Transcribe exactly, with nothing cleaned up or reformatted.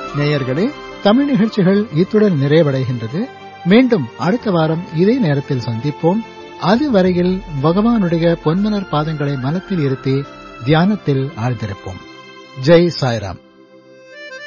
நேயர்களே, தமிழ் நிகழ்ச்சிகள் இத்துடன் நிறைவடைகின்றது. மீண்டும் அடுத்த வாரம் இதே நேரத்தில் சந்திப்போம். அதுவரையில் பகவானுடைய பொன்மலர் பாதங்களை மனத்தில் இருத்தி தியானத்தில் ஆழ்ந்திருப்போம். ஜெய் சாய்ராம்.